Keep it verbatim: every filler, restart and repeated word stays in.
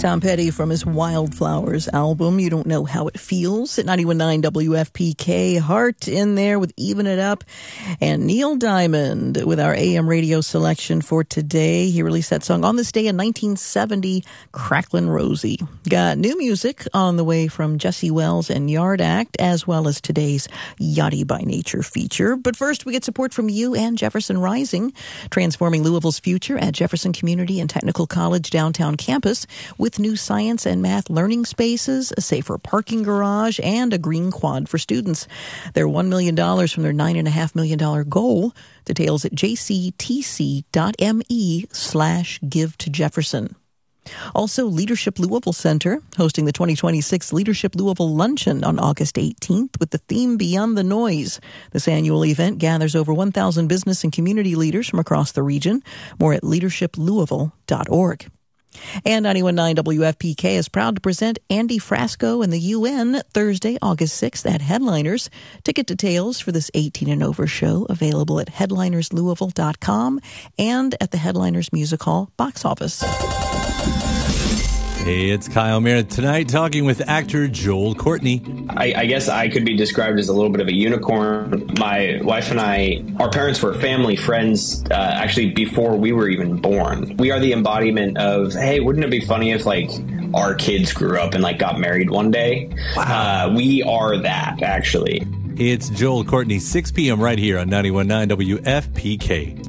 Tom Petty from his Wildflowers album, You Don't Know How It Feels, at ninety-one point nine W F P K. Heart in there with Even It Up. And Neil Diamond with our A M radio selection for today. He released that song on this day in nineteen seventy, Cracklin' Rosie. Got new music on the way from Jesse Wells and Yard Act, as well as today's Yachty by Nature feature. But first, we get support from you and Jefferson Rising, transforming Louisville's future at Jefferson Community and Technical College downtown campus with new science and math learning spaces, a safer parking garage, and a green quad for students. They're one million dollars from their nine point five million dollars goal. Details at jctc.me slash give to Jefferson. Also, Leadership Louisville Center hosting the twenty twenty-six Leadership Louisville Luncheon on August eighteenth with the theme Beyond the Noise. This annual event gathers over one thousand business and community leaders from across the region. More at leadership louisville dot org. And ninety-one point nine W F P K is proud to present Andy Frasco and the U N Thursday, August sixth at Headliners. Ticket details for this eighteen and over show available at headliners louisville dot com and at the Headliners Music Hall box office. Hey, it's Kyle Merritt tonight talking with actor Joel Courtney. I, I guess I could be described as a little bit of a unicorn. My wife and I, our parents were family friends uh, actually before we were even born. We are the embodiment of, hey, wouldn't it be funny if like our kids grew up and like got married one day? Wow. Uh, we are that, actually. It's Joel Courtney, six p.m. right here on ninety-one point nine W F P K.